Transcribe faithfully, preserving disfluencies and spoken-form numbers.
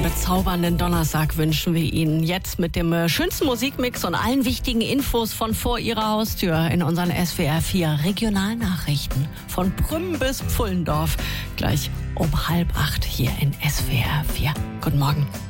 bezaubernden Donnerstag wünschen wir Ihnen jetzt mit dem äh, schönsten Musikmix und allen wichtigen Infos von vor Ihrer Haustür in unseren S W R vier Regionalnachrichten. Von Prüm bis Pfullendorf. Gleich um halb acht hier in S W R vier. Guten Morgen.